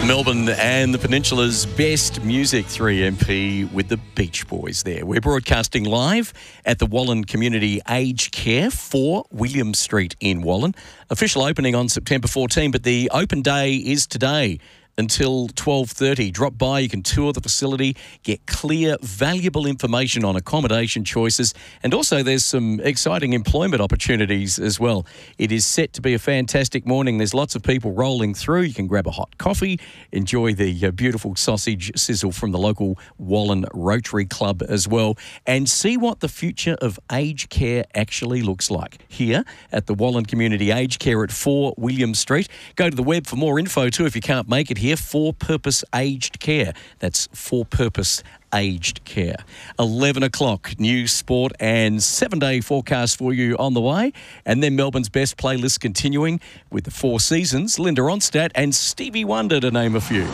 Melbourne and the Peninsula's best music, 3MP with the Beach Boys there. We're broadcasting live at the Wallen Community Aged Care, 4 William Street in Wallen. Official opening on September 14, but the open day is today until 12:30. Drop by, you can tour the facility, get clear, valuable information on accommodation choices, and also there's some exciting employment opportunities as well. It is set to be a fantastic morning. There's lots of people rolling through. You can grab a hot coffee, enjoy the beautiful sausage sizzle from the local Wallen Rotary Club as well, and see what the future of aged care actually looks like here at the Wallen Community Aged Care at 4 William Street. Go to the web for more info too if you can't make it here. For Purpose Aged Care. That's For Purpose Aged Care. 11 o'clock, news, sport and 7-day forecast for you on the way. And then Melbourne's best playlist continuing with the Four Seasons, Linda Ronstadt and Stevie Wonder to name a few.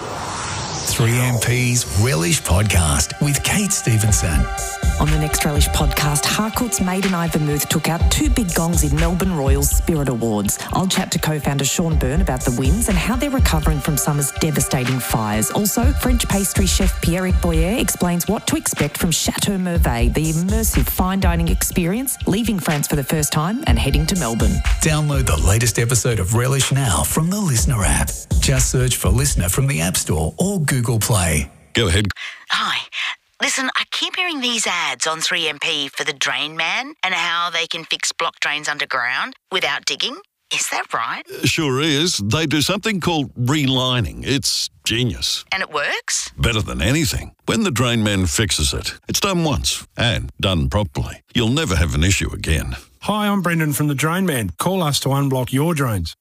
3MP's Relish Podcast with Kate Stevenson. On the next Relish Podcast, Harcourt's Maiden Eye Vermouth took out 2 big gongs in Melbourne Royals Spirit Awards. I'll chat to co-founder Sean Byrne about the wins and how they're recovering from summer's devastating fires. Also, French pastry chef Pierrick Boyer explains what to expect from Chateau Merveille, the immersive fine dining experience, leaving France for the first time and heading to Melbourne. Download the latest episode of Relish now from the Listener app. Just search for Listener from the App Store or Google Play. Go ahead. Hi. Listen, I keep hearing these ads on 3MP for the Drain Man and how they can fix blocked drains underground without digging. Is that right? Sure is. They do something called relining. It's genius. And it works? Better than anything. When the Drain Man fixes it, it's done once and done properly. You'll never have an issue again. Hi, I'm Brendan from The Drain Man. Call us to unblock your drains.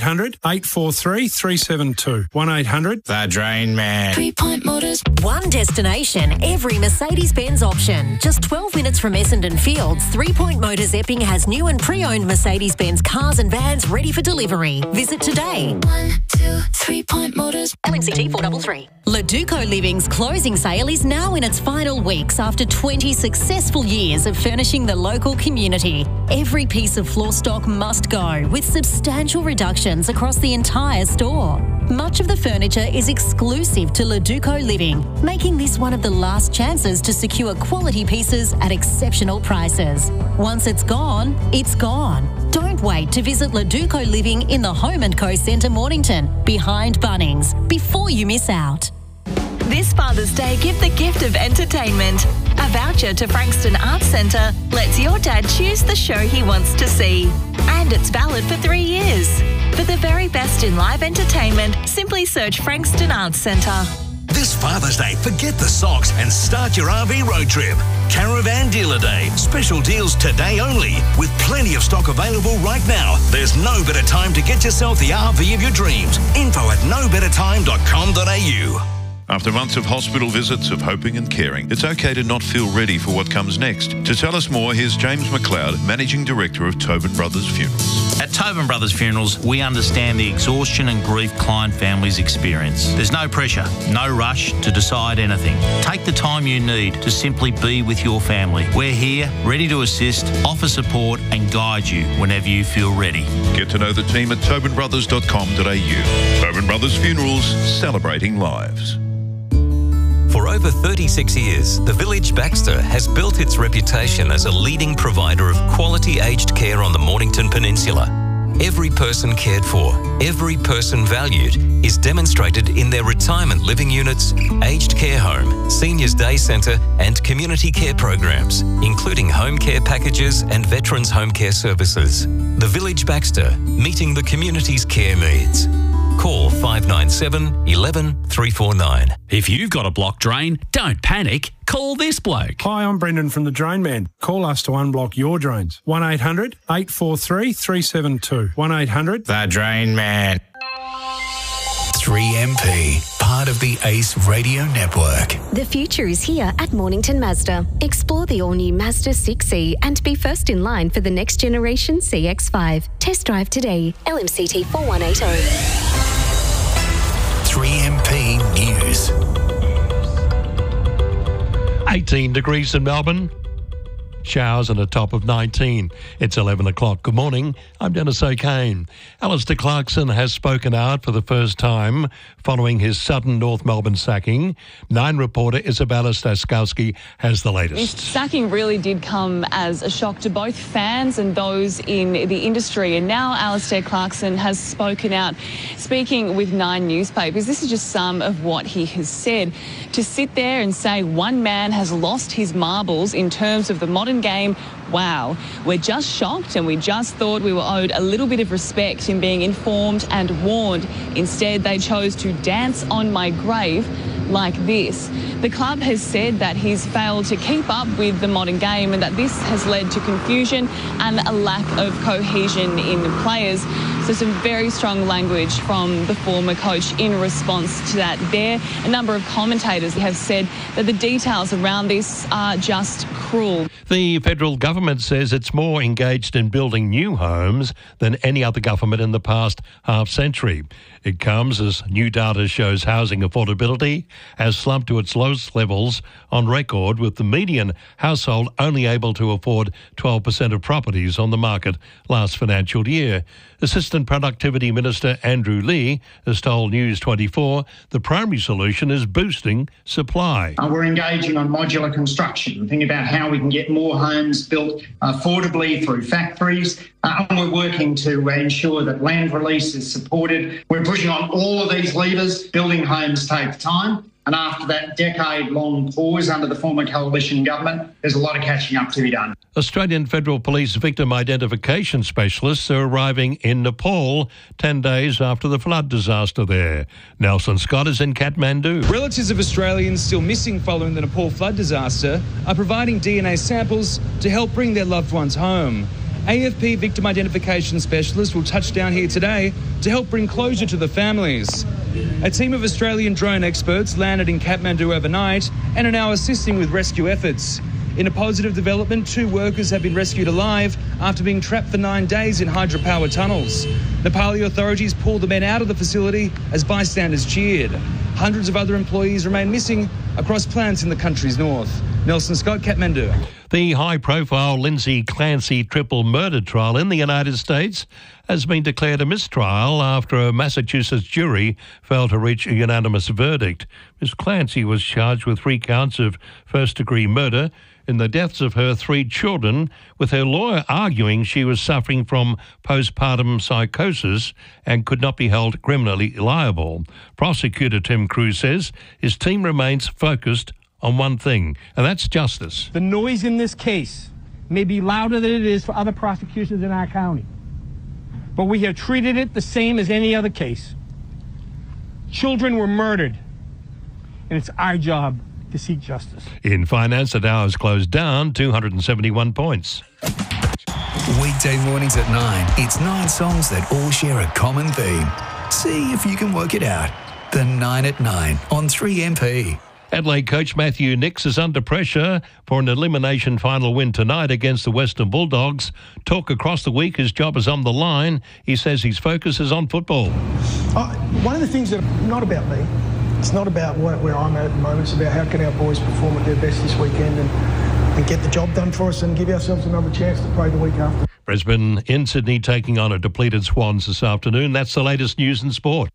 1-800-843-372. 1-800... The Drain Man. 3 Point Motors. One destination, every Mercedes-Benz option. Just 12 minutes from Essendon Fields, 3 Point Motors Epping has new and pre-owned Mercedes-Benz cars and vans ready for delivery. Visit today. 1, 2, 3 Point Motors. LMCT 433. Leduco Living's closing sale is now in its final weeks after 20 successful years of furnishing the local community. Every piece of floor stock must go, with substantial reductions across the entire store. Much of the furniture is exclusive to Leduco Living, making this one of the last chances to secure quality pieces at exceptional prices. Once it's gone, it's gone. Don't wait to visit Leduco Living in the Home & Co Centre, Mornington, behind Bunnings, before you miss out. This Father's Day, give the gift of entertainment. A voucher to Frankston Arts Centre lets your dad choose the show he wants to see. And it's valid for 3 years. For the very best in live entertainment, simply search Frankston Arts Centre. This Father's Day, forget the socks and start your RV road trip. Caravan Dealer Day. Special deals today only, with plenty of stock available right now. There's no better time to get yourself the RV of your dreams. Info at nobettertime.com.au. After months of hospital visits, of hoping and caring, it's okay to not feel ready for what comes next. To tell us more, here's James McLeod, Managing Director of Tobin Brothers Funerals. At Tobin Brothers Funerals, we understand the exhaustion and grief client families experience. There's no pressure, no rush to decide anything. Take the time you need to simply be with your family. We're here, ready to assist, offer support and guide you whenever you feel ready. Get to know the team at tobinbrothers.com.au. Tobin Brothers Funerals, celebrating lives. For over 36 years, the Village Baxter has built its reputation as a leading provider of quality aged care on the Mornington Peninsula. Every person cared for, every person valued is demonstrated in their retirement living units, aged care home, seniors day centre and community care programs, including home care packages and veterans home care services. The Village Baxter, meeting the community's care needs. Call 597 11 349. If you've got a blocked drain, don't panic. Call this bloke. Hi, I'm Brendan from The Drain Man. Call us to unblock your drains. 1-800-843-372. 1-800... The Drain Man. 3MP, part of the ACE Radio Network. The future is here at Mornington Mazda. Explore the all-new Mazda 6e and be first in line for the next generation CX-5. Test drive today. LMCT 4180. 3MP News. 18 degrees in Melbourne. Showers and a top of 19. It's 11 o'clock. Good morning. I'm Dennis O'Kane. Alistair Clarkson has spoken out for the first time following his sudden North Melbourne sacking. Nine reporter Isabella Staskowski has the latest. This sacking really did come as a shock to both fans and those in the industry. And now Alistair Clarkson has spoken out, speaking with Nine newspapers. This is just some of what he has said. To sit there and say one man has lost his marbles in terms of the modern game, wow. We're just shocked and we just thought we were owed a little bit of respect in being informed and warned. Instead, they chose to dance on my grave like this. The club has said that he's failed to keep up with the modern game and that this has led to confusion and a lack of cohesion in the players. So some very strong language from the former coach in response to that there. A number of commentators have said that the details around this are just cruel. The federal government says it's more engaged in building new homes than any other government in the past half-century. It comes as new data shows housing affordability has slumped to its lowest levels on record, with the median household only able to afford 12% of properties on the market last financial year. Assistant Productivity Minister Andrew Lee has told News 24 the primary solution is boosting supply. We're engaging on modular construction, thinking about how we can get more homes built affordably through factories. And we're working to ensure that land release is supported. We're pushing on all of these levers. Building homes takes time. And after that decade-long pause under the former coalition government, there's a lot of catching up to be done. Australian Federal Police victim identification specialists are arriving in Nepal 10 days after the flood disaster there. Nelson Scott is in Kathmandu. Relatives of Australians still missing following the Nepal flood disaster are providing DNA samples to help bring their loved ones home. AFP victim identification specialists will touch down here today to help bring closure to the families. A team of Australian drone experts landed in Kathmandu overnight and are now assisting with rescue efforts. In a positive development, 2 workers have been rescued alive after being trapped for 9 days in hydropower tunnels. Nepali authorities pulled the men out of the facility as bystanders cheered. Hundreds of other employees remain missing across plants in the country's north. Nelson Scott, Kathmandu. The high-profile Lindsay Clancy triple murder trial in the United States has been declared a mistrial after a Massachusetts jury failed to reach a unanimous verdict. Ms. Clancy was charged with 3 counts of first-degree murder in the deaths of her 3 children, with her lawyer arguing she was suffering from postpartum psychosis and could not be held criminally liable. Prosecutor Tim Cruz says his team remains focused on one thing, and that's justice. The noise in this case may be louder than it is for other prosecutions in our county, but we have treated it the same as any other case. Children were murdered, and it's our job to seek justice. In finance, the Dow has closed down 271 points. Weekday mornings at 9, it's 9 songs that all share a common theme. See if you can work it out. The 9 at 9 on 3MP. Adelaide coach Matthew Nicks is under pressure for an elimination final win tonight against the Western Bulldogs. Talk across the week, his job is on the line. He says his focus is on football. One of the things that not about me, it's not about where I'm at the moment, it's about how can our boys perform at their best this weekend and get the job done for us and give ourselves another chance to play the week after. Brisbane in Sydney taking on a depleted Swans this afternoon. That's the latest news in sport.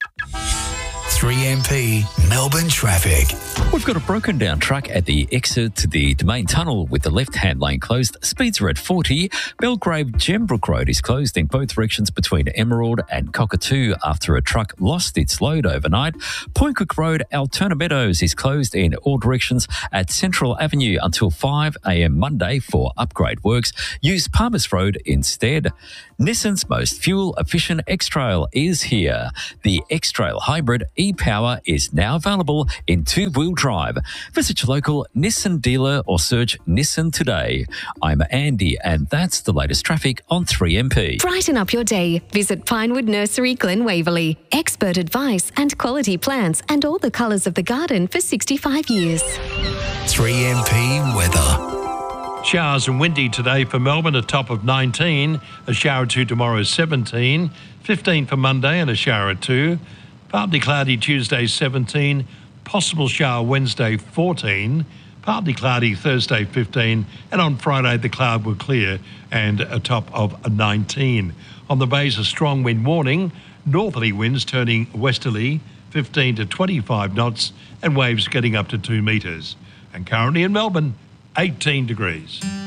3MP Melbourne traffic. We've got a broken down truck at the exit to the Domain Tunnel with the left-hand lane closed. Speeds are at 40. Belgrave Gembrook Road is closed in both directions between Emerald and Cockatoo after a truck lost its load overnight. Point Cook Road, Altona Meadows is closed in all directions at Central Avenue until 5 a.m. Monday for upgrade works. Use Palmers Road instead. Nissan's most fuel-efficient X-Trail is here. The X-Trail Hybrid e-Power is now available in 2-wheel drive. Visit your local Nissan dealer or search Nissan today. I'm Andy, and that's the latest traffic on 3MP. Brighten up your day. Visit Pinewood Nursery, Glen Waverley. Expert advice and quality plants and all the colours of the garden for 65 years. 3MP weather. Showers and windy today for Melbourne, a top of 19. A shower or 2 tomorrow, 17. 15 for Monday and a shower or 2. Partly cloudy Tuesday, 17. Possible shower Wednesday, 14. Partly cloudy Thursday 15, and on Friday the cloud will clear and a top of 19. On the bays, a strong wind warning, northerly winds turning westerly 15 to 25 knots and waves getting up to 2 metres. And currently in Melbourne, 18 degrees.